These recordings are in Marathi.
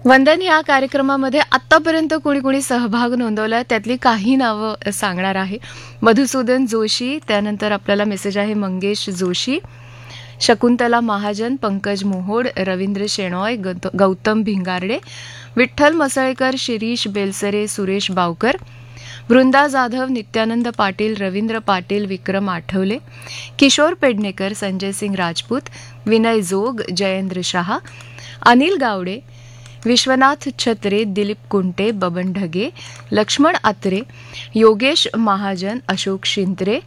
वंदन ह्या कार्यक्रमामध्ये आतापर्यंत कोणी कोणी सहभाग नोंदवला त्यातली काही नावं सांगणार आहे. मधुसूदन जोशी, त्यानंतर आपल्याला मेसेज आहे मंगेश जोशी, शकुंतला महाजन, पंकज मोहोड, रवींद्र शेणॉय, गौतम भिंगारडे, विठ्ठल मसळकर, शिरीष बेलसरे, सुरेश बावकर, वृंदा जाधव, नित्यानंद पाटील, रवींद्र पाटील, विक्रम आठवले, किशोर पेडणेकर, संजय सिंग राजपूत, विनय जोग, जयेंद्र शहा, अनिल गावडे, विश्वनाथ छत्रे, दिलीप कुंटे, बबन ढगे, लक्ष्मण आत्रे, योगेश महाजन, अशोक शिंत्रे,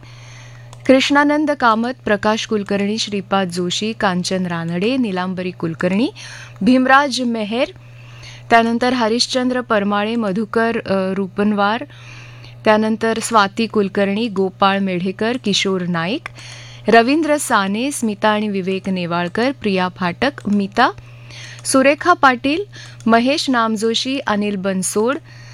कृष्णानंद कामत, प्रकाश कुलकर्णी, श्रीपाद जोशी, कांचन रानडे, निलांबरी कुलकर्णी, भीमराज मेहेर, त्यानंतर हरिश्चंद्र परमाळे, मधुकर रुपनवार, त्यानंतर स्वाती कुलकर्णी, गोपाळ मेढेकर, किशोर नाईक, रवींद्र साने, स्मिता आणि विवेक नेवाळकर, प्रिया फाटक, मीता, सुरेखा पाटील, महेश नामजोशी, अनिल बनसोड,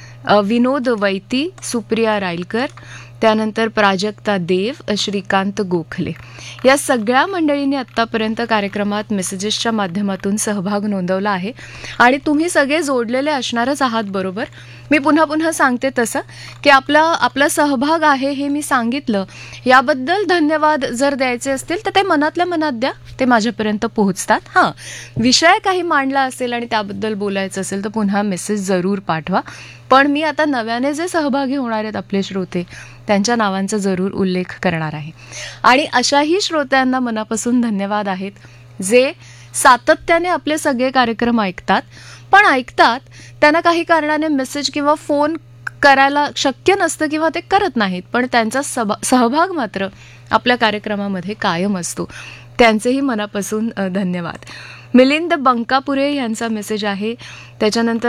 विनोद वैती, सुप्रिया राईलकर, त्यानंतर प्राजक्ता देव, श्रीकांत गोखले. या सगळ्या मंडळींनी आत्तापर्यंत कार्यक्रमात मेसेजेसच्या माध्यमातून सहभाग नोंदवला आहे आणि तुम्ही सगळे जोडलेले असणारच आहात. बरोबर, मी पुन्हा पुन्हा सांगते तसं की आपला सहभाग आहे हे मी सांगितलं. याबद्दल धन्यवाद जर द्यायचे असतील तर ते मनातल्या मनात द्या, ते माझ्यापर्यंत पोहोचतात. हां, विषय काही मांडला असेल आणि त्याबद्दल बोलायचं असेल तर पुन्हा मेसेज जरूर पाठवा. पण मी आता नव्याने जे सहभागी होणार आहेत आपले श्रोते त्यांच्या नावांचा जरूर उल्लेख करणार आहे. आणि अशाही श्रोत्यांना मनापासून धन्यवाद आहेत जे सातत्याने आपले सगळे कार्यक्रम ऐकतात, पण ऐकतात त्यांना काही कारणाने मेसेज किंवा फोन करायला शक्य नसतं किंवा ते करत नाहीत, पण त्यांचा सहभाग मात्र आपल्या कार्यक्रमामध्ये कायम असतो. त्यांचेही मनापासून धन्यवाद. मिलिंद बंकापुरे यांचा मेसेज आहे. त्याच्यानंतर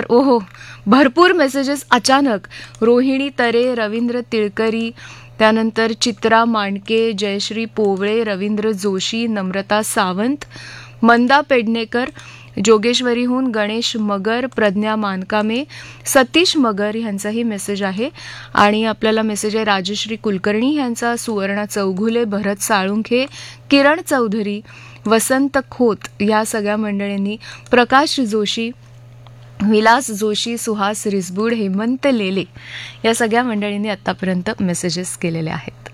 भरपूर मेसेजेस अचानक. रोहिणी तरे, रवींद्र तिळकरी, त्यानंतर चित्रा मांडके, जयश्री पोवळे, रवींद्र जोशी, नम्रता सावंत, मंदा पेडणेकर, जोगेश्वरीहून गणेश मगर, प्रज्ञा मानकामे, सतीश मगर यांचाही मेसेज आहे. आणि आपल्याला मेसेज आहे राजश्री कुलकर्णी यांचा, सुवर्णा चौघुले, भरत साळुंखे, किरण चौधरी, वसंत खोत या सगळ्या मंडळींनी, प्रकाश जोशी, विलास जोशी, सुहास रिसबूड, हेमंत लेले या सगळ्या मंडळींनी आत्तापर्यंत मेसेजेस केलेले आहेत.